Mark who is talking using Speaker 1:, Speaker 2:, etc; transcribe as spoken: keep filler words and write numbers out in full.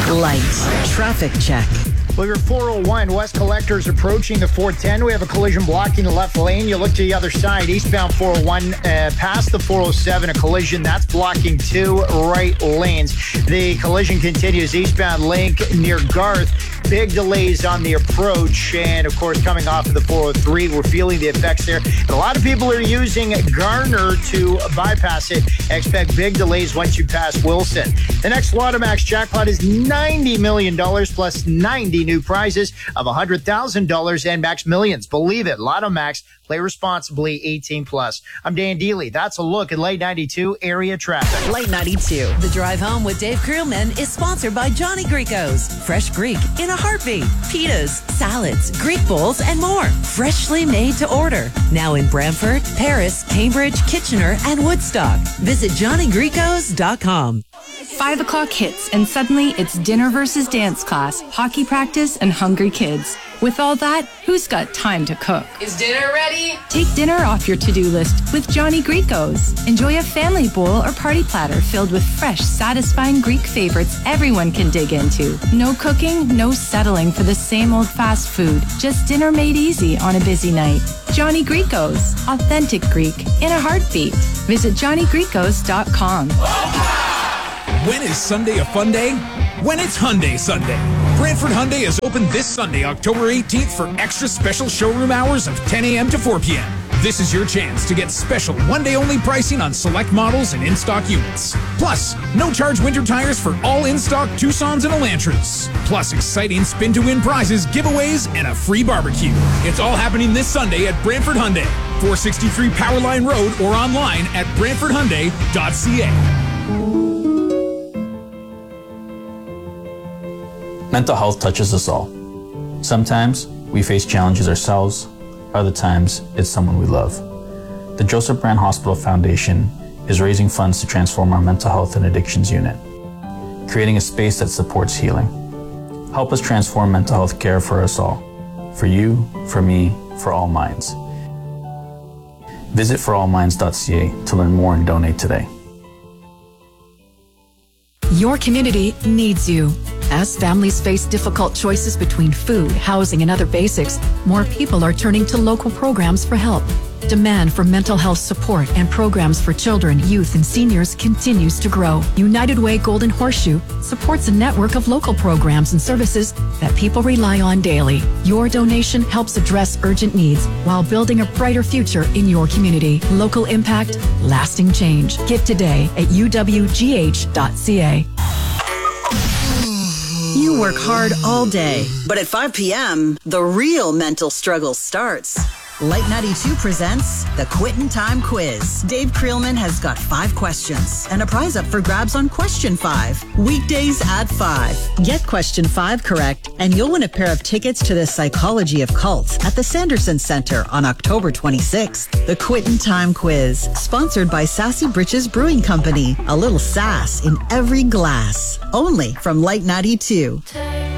Speaker 1: Light traffic check.
Speaker 2: Well, your four oh one West Collectors approaching the four ten. We have a collision blocking the left lane. You look to the other side, eastbound four oh one, uh, past the four oh seven, a collision. That's blocking two right lanes. The collision continues eastbound Link near Garth. Big delays on the approach. And, of course, coming off of the four oh three, we're feeling the effects there. And a lot of people are using Garner to bypass it. Expect big delays once you pass Wilson. The next Lotto Max jackpot is ninety million dollars plus ninety new prizes of one hundred thousand dollars and Max Millions. Believe it. Lotto Max. Play responsibly, eighteen plus. I'm Dan Dealey. That's a look at Late ninety-two area traffic.
Speaker 1: Late ninety-two.
Speaker 3: The Drive Home with Dave Creelman is sponsored by Johnny Greco's. Fresh Greek in a heartbeat. Pitas, salads, Greek bowls, and more. Freshly made to order. Now in Brantford, Paris, Cambridge, Kitchener, and Woodstock. Visit johnny grecos dot com.
Speaker 4: Five o'clock hits, and suddenly it's dinner versus dance class, hockey practice, and hungry kids. With all that, who's got time to cook?
Speaker 5: Is dinner ready?
Speaker 4: Take dinner off your to-do list with Johnny Greco's. Enjoy a family bowl or party platter filled with fresh, satisfying Greek favorites everyone can dig into. No cooking, no settling for the same old fast food. Just dinner made easy on a busy night. Johnny Greco's. Authentic Greek in a heartbeat. Visit johnny grecos dot com.
Speaker 6: When is Sunday a fun day? When it's Hyundai Sunday. Brantford Hyundai is open this Sunday, October eighteenth for extra special showroom hours of ten a.m. to four p.m. This is your chance to get special one-day-only pricing on select models and in-stock units. Plus, no-charge winter tires for all in-stock Tucsons and Elantras. Plus, exciting spin-to-win prizes, giveaways, and a free barbecue. It's all happening this Sunday at Brantford Hyundai, four sixty-three Powerline Road, or online at brantford hyundai dot c a.
Speaker 7: Mental health touches us all. Sometimes we face challenges ourselves, other times it's someone we love. The Joseph Brand Hospital Foundation is raising funds to transform our mental health and addictions unit, creating a space that supports healing. Help us transform mental health care for us all, for you, for me, for all minds. Visit for all minds dot c a to learn more and donate today.
Speaker 8: Your community needs you. As families face difficult choices between food, housing, and other basics, more people are turning to local programs for help. Demand for mental health support and programs for children, youth, and seniors continues to grow. United Way Golden Horseshoe supports a network of local programs and services that people rely on daily. Your donation helps address urgent needs while building a brighter future in your community. Local impact, lasting change. Give today at u w g h dot c a.
Speaker 1: You work hard all day, but at five p.m., the real mental struggle starts. Light ninety-two presents the Quittin' Time Quiz. Dave Creelman has got five questions and a prize up for grabs on question five. Weekdays at five. Get question five correct, and you'll win a pair of tickets to the Psychology of Cults at the Sanderson Center on October twenty-sixth. The Quittin' Time Quiz, sponsored by Sassy Britches Brewing Company. A little sass in every glass. Only from Light ninety-two.